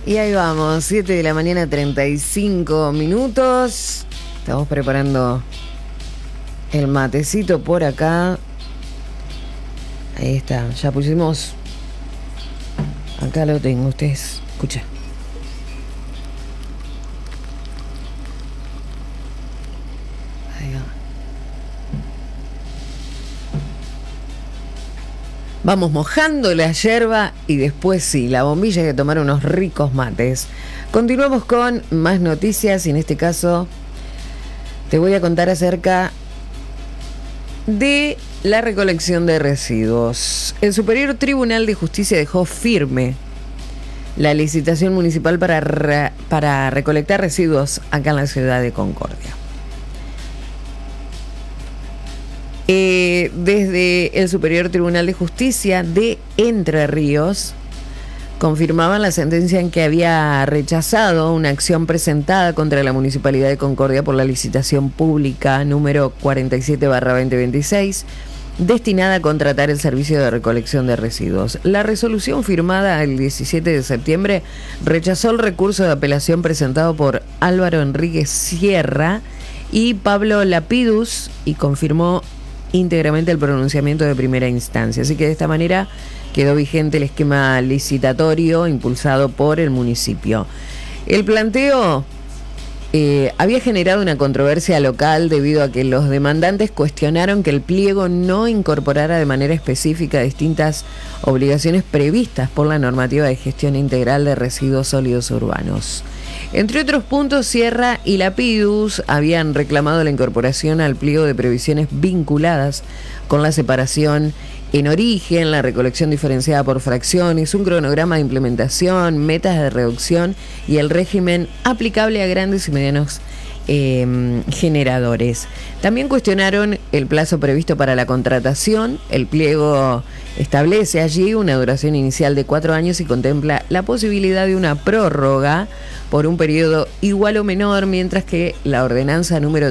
Y ahí vamos, 7 de la mañana, 35 minutos. Estamos preparando el matecito por acá. Ahí está, ya pusimos. Acá lo tengo, ustedes escuchen. Ahí va. Vamos mojando la yerba y después sí, la bombilla hay que tomar unos ricos mates. Continuamos con más noticias y en este caso te voy a contar acerca de la recolección de residuos. El Superior Tribunal de Justicia dejó firme la licitación municipal para recolectar residuos acá en la ciudad de Concordia. Desde el Superior Tribunal de Justicia de Entre Ríos confirmaban la sentencia en que había rechazado una acción presentada contra la Municipalidad de Concordia por la licitación pública número 47/2026 destinada a contratar el servicio de recolección de residuos. La resolución firmada el 17 de septiembre rechazó el recurso de apelación presentado por Álvaro Enríquez Sierra y Pablo Lapidus y confirmó íntegramente el pronunciamiento de primera instancia. Así que de esta manera quedó vigente el esquema licitatorio impulsado por el municipio. El planteo había generado una controversia local debido a que los demandantes cuestionaron que el pliego no incorporara de manera específica distintas obligaciones previstas por la normativa de gestión integral de residuos sólidos urbanos. Entre otros puntos, Sierra y Lapidus habían reclamado la incorporación al pliego de previsiones vinculadas con la separación en origen, la recolección diferenciada por fracciones, un cronograma de implementación, metas de reducción y el régimen aplicable a grandes y medianos generadores. También cuestionaron el plazo previsto para la contratación. El pliego establece allí una duración inicial de 4 años y contempla la posibilidad de una prórroga por un periodo igual o menor, mientras que la ordenanza número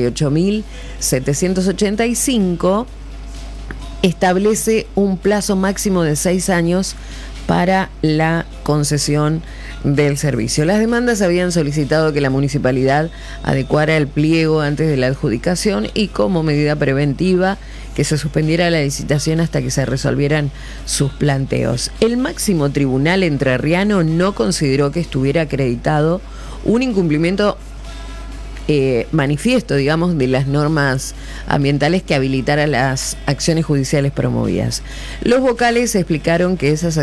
38.785 establece un plazo máximo de 6 años para la concesión del servicio. Las demandas habían solicitado que la municipalidad adecuara el pliego antes de la adjudicación y como medida preventiva que se suspendiera la licitación hasta que se resolvieran sus planteos. El máximo tribunal entrerriano no consideró que estuviera acreditado un incumplimiento manifiesto, digamos, de las normas ambientales que habilitara las acciones judiciales promovidas. Los vocales explicaron que esas